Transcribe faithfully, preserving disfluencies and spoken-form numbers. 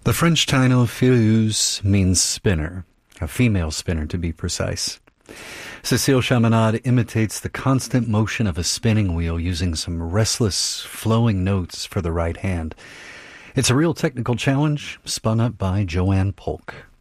The French title Fileuse means spinner, a female spinner to be precise. Cécile Chaminade imitates the constant motion of a spinning wheel using some restless, flowing notes for the right hand. It's a real technical challenge spun up by Joanne Polk.